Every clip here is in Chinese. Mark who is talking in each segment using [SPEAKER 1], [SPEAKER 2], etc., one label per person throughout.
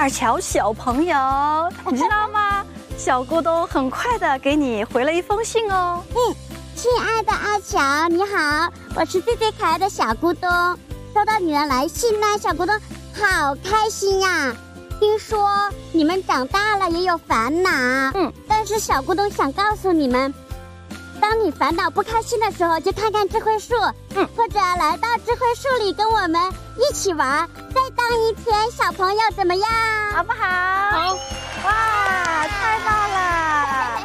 [SPEAKER 1] 二乔小朋友，你知道吗？小咕咚很快的给你回了一封信哦。
[SPEAKER 2] 亲爱的二乔，你好，我是最可爱的小咕咚。收到你的来信呢，小咕咚好开心呀！听说你们长大了也有烦恼，但是小咕咚想告诉你们，当你烦恼不开心的时候，就看看智慧树，或者来到智慧树里跟我们一起玩，再当一天小朋友，怎么样？
[SPEAKER 1] 好不好？好。哇，太棒了！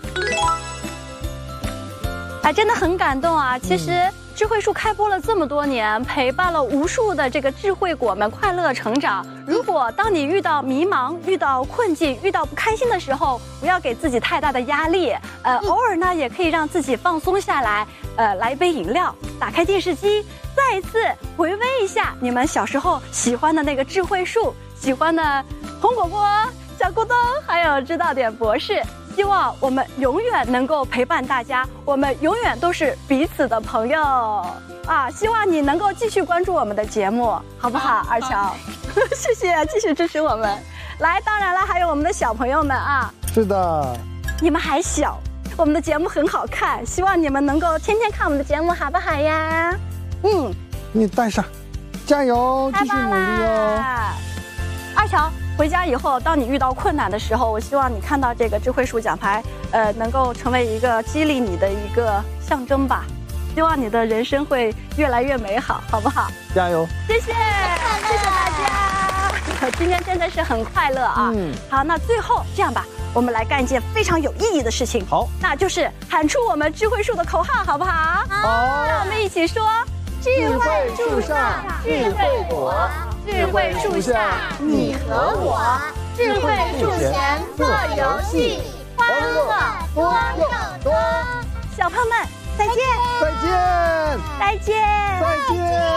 [SPEAKER 1] 真的很感动啊！其实智慧树开播了这么多年，陪伴了无数的这个智慧果们快乐成长。如果当你遇到迷茫、遇到困境、遇到不开心的时候，不要给自己太大的压力。偶尔呢，也可以让自己放松下来。来一杯饮料，打开电视机，再一次回味一下你们小时候喜欢的那个智慧树，喜欢的红果果、小咕咚，还有知道点博士。希望我们永远能够陪伴大家，我们永远都是彼此的朋友啊！希望你能够继续关注我们的节目，好不好，二乔？谢谢，继续支持我们。来，当然了，还有我们的小朋友们啊。
[SPEAKER 3] 是的，
[SPEAKER 1] 你们还小，我们的节目很好看，希望你们能够天天看我们的节目，好不好呀？
[SPEAKER 3] 你带上，加油，继续努力哦。
[SPEAKER 1] 二乔。回家以后，当你遇到困难的时候，我希望你看到这个智慧树奖牌，能够成为一个激励你的一个象征吧。希望你的人生会越来越美好，好不好？
[SPEAKER 3] 加油！
[SPEAKER 1] 谢谢，谢谢大家。今天真的是很快乐啊。好，那最后这样吧，我们来干一件非常有意义的事情。
[SPEAKER 3] 好，
[SPEAKER 1] 那就是喊出我们智慧树的口号，好不好？
[SPEAKER 3] 好，
[SPEAKER 1] 让我们一起说：
[SPEAKER 3] 智慧树上智慧果。
[SPEAKER 1] 智慧树下，你和我；智慧树前做游戏，欢乐多又多。小朋友们，再见！
[SPEAKER 3] 再见！
[SPEAKER 1] 再见！
[SPEAKER 3] 再见！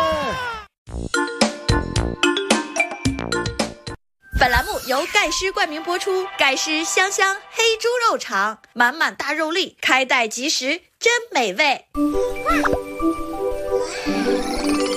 [SPEAKER 4] 本栏目由盖狮冠名播出，盖狮香香黑猪肉肠，满满大肉粒，开袋即食，真美味。